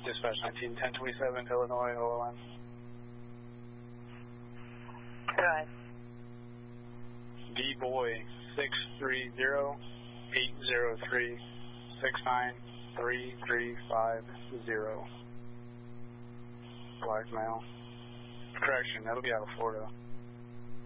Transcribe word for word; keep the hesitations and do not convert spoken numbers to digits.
Dispatch nineteen ten twenty-seven, Illinois, O L M. Go ahead. D-Boy six three zero, eight zero three, six nine three three five zero. Black male. Correction, that'll be out of Florida.